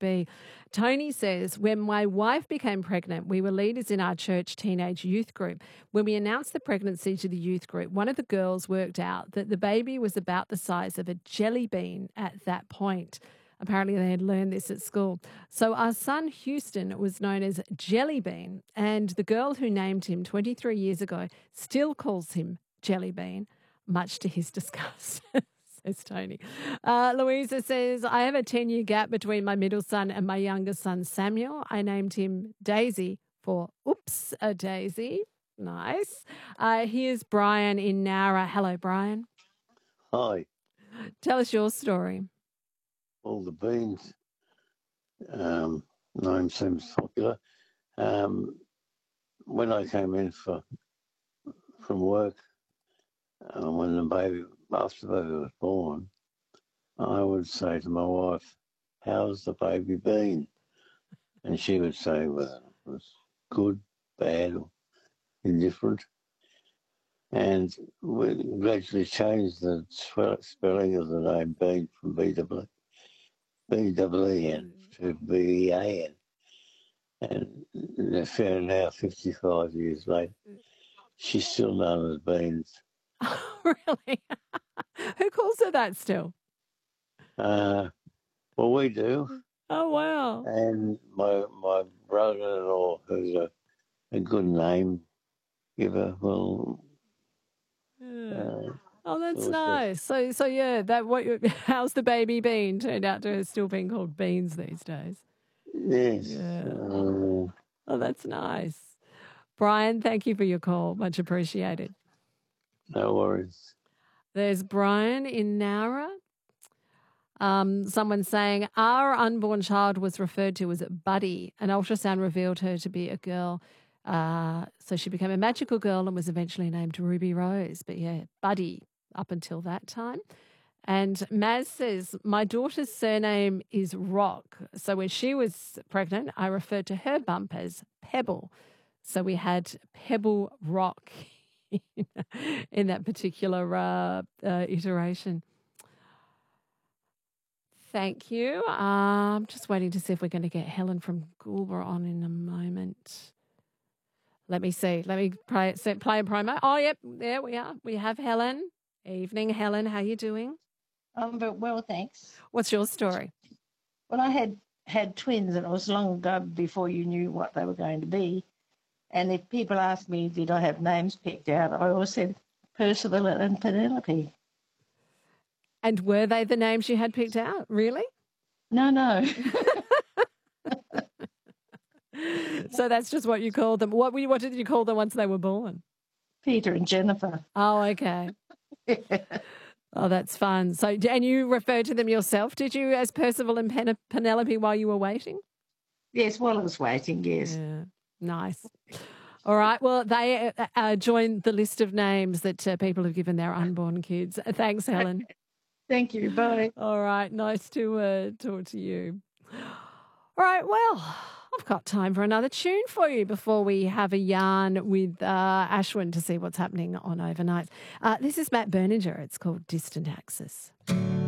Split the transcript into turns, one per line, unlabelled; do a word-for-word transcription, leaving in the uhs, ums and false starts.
be. Tony says, when my wife became pregnant, we were leaders in our church teenage youth group. When we announced the pregnancy to the youth group, one of the girls worked out that the baby was about the size of a jelly bean at that point. Apparently they had learned this at school. So our son Houston was known as Jelly Bean, and the girl who named him twenty-three years ago still calls him Jelly Bean, much to his disgust. Says Tony. Uh, Louisa says, I have a ten-year gap between my middle son and my younger son, Samuel. I named him Daisy for oops, a daisy. Nice. Uh, here's Brian in Nowra. Hello, Brian.
Hi.
Tell us your story.
All the beans um, name seems popular. Um, when I came in for from work, uh, when the baby, after the baby was born, I would say to my wife, how's the baby been? And she would say, well, it was good, bad, or indifferent. And we gradually changed the spelling of the name Bean from B W B W E N to B E A N. And they're fair now, fifty-five years later, she's still known as Beans.
Oh, really? Who calls her that still?
Uh, well, we do.
Oh, wow.
And my my brother-in-law, who's a, a good name giver, will...
Yeah.
Uh,
oh, that's
was
nice. So, so yeah, that what? You, how's the baby been? Turned out to still being called Beans these days.
Yes.
Yeah.
Uh,
Oh, that's nice. Brian, thank you for your call. Much appreciated.
no worries.
There's Brian in Nowra. Um, someone saying, our unborn child was referred to as Buddy. An ultrasound revealed her to be a girl. Uh, so she became a magical girl and was eventually named Ruby Rose. But yeah, Buddy up until that time. And Maz says, my daughter's surname is Rock. So when she was pregnant, I referred to her bump as Pebble. So we had Pebble Rock in that particular uh, uh, iteration. Thank you. Uh, I'm just waiting to see if we're going to get Helen from Goulburn on in a moment. Let me see. Let me play, play a promo. Oh, yep, there we are. We have Helen. Evening, Helen. How you doing?
I'm very well, thanks.
What's your story?
Well, I had had twins, and it was long ago before you knew what they were going to be. And if people asked me, did I have names picked out, I always said Percival and Penelope.
And were they the names you had picked out? Really?
No, no.
So that's just what you called them. What were you, what did you call them once they were born?
Peter and Jennifer.
Oh, okay. Oh, that's fun. So, and you referred to them yourself, did you, as Percival and Pen- Penelope while you were waiting?
Yes, while I was waiting, yes.
Yeah, nice. All right. Well, they uh, uh, joined the list of names that uh, people have given their unborn kids. Thanks, Helen.
Thank you. Bye.
All right. Nice to uh, talk to you. All right. Well, I've got time for another tune for you before we have a yarn with uh, Ashwin to see what's happening on overnights. Uh, this is Matt Berninger. It's called Distant Axis.